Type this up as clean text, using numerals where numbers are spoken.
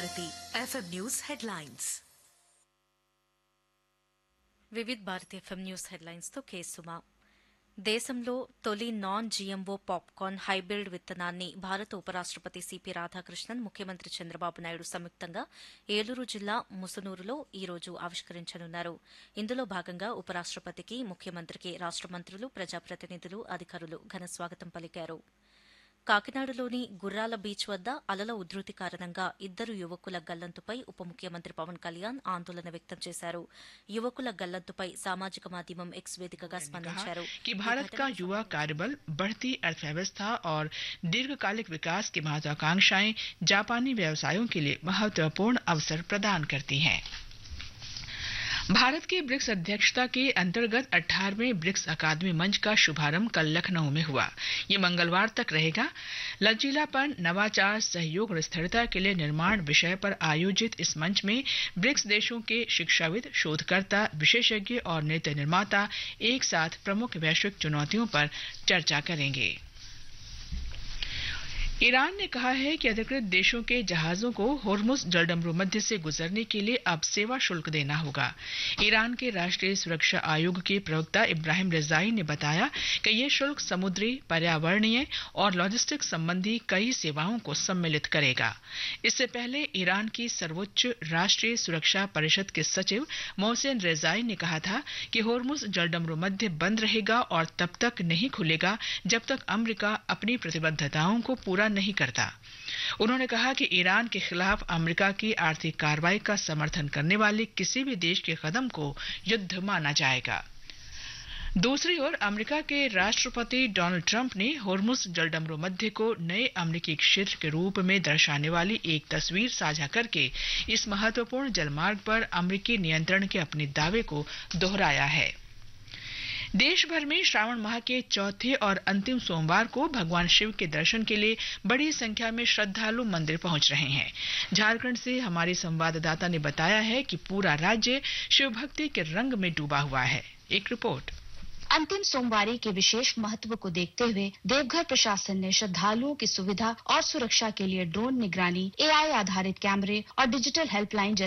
Bharati FM news headlines. Vividh Bharati FM news headlines తో కేసుమా. దేశంలో తొలి నాన్ జీఎంఓ పాప్కార్న్ హైబ్రిడ్ విత్తనాన్ని భారత ఉపరాష్టపతి సిపి రాధాకృష్ణన్, ముఖ్యమంత్రి చంద్రబాబు నాయుడు సంయుక్తంగా ఏలూరు జిల్లా ముసునూరులో ఈ రోజు ఆవిష్కరించనున్నారు. ఇందులో భాగంగా ఉపరాష్టపతికి, ముఖ్యమంత్రికి రాష్ట మంత్రులు, ప్రజాప్రతినిధులు, అధికారులు ఘన స్వాగతం పలికారు. కాకినాడలోని గుర్రాల బీచ్ వద్ద అలల ఉధృతి కారణంగా ఇద్దరు యువకుల గల్లంతుపై ఉప ముఖ్యమంత్రి పవన్ కళ్యాణ్ ఆందోళన వ్యక్తం చేశారు. యువకుల గల్లంతుపై సామాజిక మాధ్యమం ఎక్స్ వేదికగా స్పందించారు. भारत का युवा कार्यबल बढ़ती अर्थव्यवस्था और दीर्घकालिक विकास की महत्वाकांक्षाएं जापानी व्यवसायों के लिए महत्वपूर्ण अवसर प्रदान करती हैं. भारत की ब्रिक्स अध्यक्षता के अंतर्गत 18वें ब्रिक्स अकादमी मंच का शुभारंभ कल लखनऊ में हुआ. ये मंगलवार तक रहेगा. लचीलापन, नवाचार, सहयोग और स्थिरता के लिए निर्माण विषय पर आयोजित इस मंच में ब्रिक्स देशों के शिक्षाविद, शोधकर्ता, विशेषज्ञ और नीति निर्माता एक साथ प्रमुख वैश्विक चुनौतियों पर चर्चा करेंगे. ईरान ने कहा है कि अधिकृत देशों के जहाजों को होर्मुज जलडमरू मध्य से गुजरने के लिए अब सेवा शुल्क देना होगा. ईरान के राष्ट्रीय सुरक्षा आयोग के प्रवक्ता इब्राहिम रिजाई ने बताया कि यह शुल्क समुद्री, पर्यावरणीय और लॉजिस्टिक्स संबंधी कई सेवाओं को सम्मिलित करेगा. इससे पहले ईरान की सर्वोच्च राष्ट्रीय सुरक्षा परिषद के सचिव मोहसिन रिजाई ने कहा था कि होर्मुज जलडमरू मध्य बंद रहेगा और तब तक नहीं खुलेगा जब तक अमेरिका अपनी प्रतिबद्धताओं को पूरा नहीं करता. उन्होंने कहा कि ईरान के खिलाफ अमेरिका की आर्थिक कार्रवाई का समर्थन करने वाले किसी भी देश के कदम को युद्ध माना जाएगा. दूसरी ओर अमेरिका के राष्ट्रपति डोनाल्ड ट्रंप ने होर्मुज जलडमरू मध्य को नए अमेरिकी क्षेत्र के रूप में दर्शाने वाली एक तस्वीर साझा करके इस महत्वपूर्ण जलमार्ग पर अमेरिकी नियंत्रण के अपने दावे को दोहराया है. देश भर में श्रावण माह के चौथे और अंतिम सोमवार को भगवान शिव के दर्शन के लिए बड़ी संख्या में श्रद्धालु मंदिर पहुंच रहे हैं. झारखंड से हमारे संवाददाता ने बताया है कि पूरा राज्य शिव भक्ति के रंग में डूबा हुआ है. एक रिपोर्ट. अंतिम सोमवारी के विशेष महत्व को देखते हुए देवघर प्रशासन ने श्रद्धालुओं की सुविधा और सुरक्षा के लिए ड्रोन निगरानी, एआई आधारित कैमरे और डिजिटल हेल्पलाइन